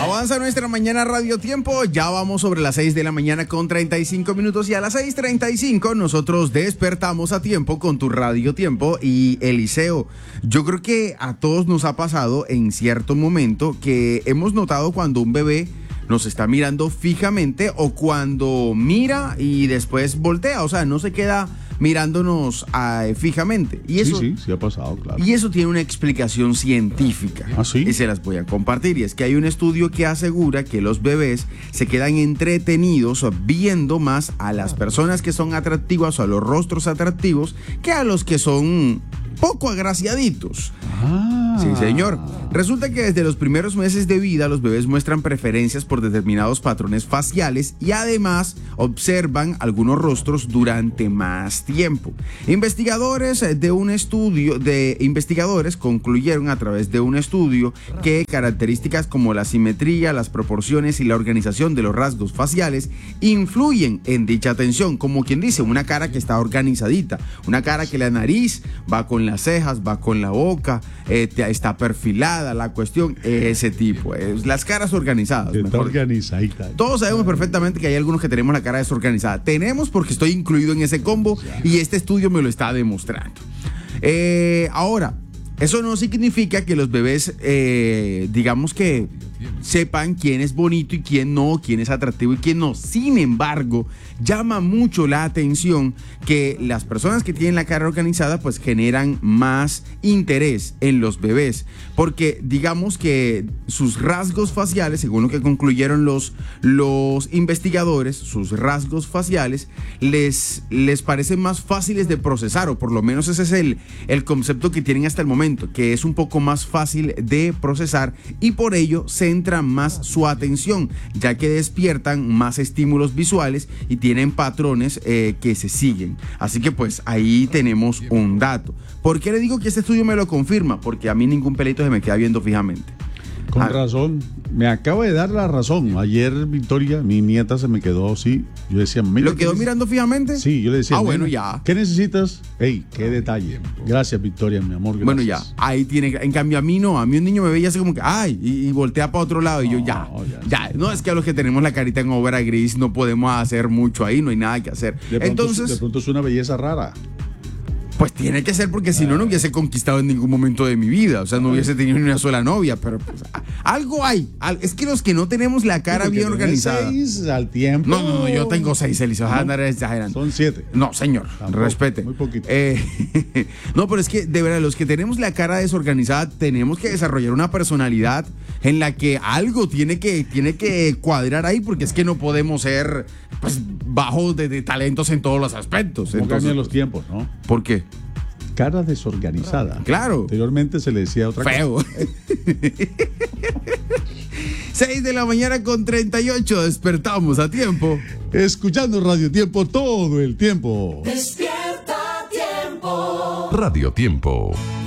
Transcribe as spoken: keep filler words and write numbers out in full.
Avanza nuestra mañana Radio Tiempo, ya vamos sobre las seis de la mañana con treinta y cinco minutos y a las seis treinta y cinco nosotros despertamos a tiempo con tu Radio Tiempo. Y Eliseo, yo creo que a todos nos ha pasado en cierto momento que hemos notado cuando un bebé nos está mirando fijamente o cuando mira y después voltea, o sea, no se queda mirándonos uh, fijamente. Y eso, sí, sí, sí ha pasado, claro. Y eso tiene una explicación científica. ¿Ah, sí? Y se las voy a compartir. Y es que hay un estudio que asegura que los bebés se quedan entretenidos viendo más a las personas que son atractivas o a los rostros atractivos que a los que son poco agraciaditos. Ah. Sí, señor. Resulta que desde los primeros meses de vida los bebés muestran preferencias por determinados patrones faciales y además observan algunos rostros durante más tiempo. Investigadores de un estudio de investigadores concluyeron a través de un estudio que características como la simetría, las proporciones y la organización de los rasgos faciales influyen en dicha atención, como quien dice, una cara que está organizadita, una cara que la nariz va con las cejas, va con la boca, eh, está perfilada, la cuestión, ese tipo, es, las caras organizadas. Está organizadita. Todos sabemos perfectamente que hay algunos que tenemos la cara desorganizada. Tenemos porque estoy incluido en ese combo y este estudio me lo está demostrando. Eh, ahora, eso no significa que los bebés, eh, digamos que sepan quién es bonito y quién no, quién es atractivo y quién no. Sin embargo, llama mucho la atención que las personas que tienen la cara organizada pues generan más interés en los bebés, porque digamos que sus rasgos faciales, según lo que concluyeron los, los investigadores, sus rasgos faciales les, les parecen más fáciles de procesar, o por lo menos ese es el, el concepto que tienen hasta el momento, que es un poco más fácil de procesar y por ello centran más su atención, ya que despiertan más estímulos visuales y tienen patrones eh, que se siguen. Así que pues ahí tenemos un dato. ¿Por qué le digo que este estudio me lo confirma? Porque a mí ningún pelito se me queda viendo fijamente. Con ah. razón, me acaba de dar la razón. Ayer, Victoria, mi nieta se me quedó así. Yo decía, ¿lo quedó mirando fijamente? Sí, yo le decía, ah, bueno, ya. ¿Qué necesitas? Ey, qué detalle. Gracias, Victoria, mi amor. Gracias. Bueno, ya, ahí tiene. En cambio, a mí no. A mí un niño me veía así como que, ay, y, y voltea para otro lado. Y yo, ya, no, ya, ya. sí. No, es que a los que tenemos la carita en obra gris no podemos hacer mucho ahí, no hay nada que hacer. De pronto, Entonces, de pronto es una belleza rara. Pues tiene que ser, porque si no, no hubiese conquistado en ningún momento de mi vida. O sea, no hubiese tenido ni una sola novia. Pero pues, algo hay. Es que los que no tenemos la cara sí, bien organizada. Seis al tiempo. No, no, no, yo tengo seis, Eliseo. No, andar exagerando. Son siete. No, señor. Tampoco, respete. Muy poquito. Eh, no, pero es que, de verdad, los que tenemos la cara desorganizada, tenemos que desarrollar una personalidad en la que algo tiene que, tiene que cuadrar ahí, porque es que no podemos ser, pues, bajos de, de talentos en todos los aspectos. No cambian los pues, tiempos, ¿no? ¿Por qué? Cara desorganizada. Claro. Anteriormente se le decía otra Feo. cosa. seis de la mañana con treinta y ocho, despertamos a tiempo. Escuchando Radio Tiempo todo el tiempo. Despierta Tiempo. Radio Tiempo.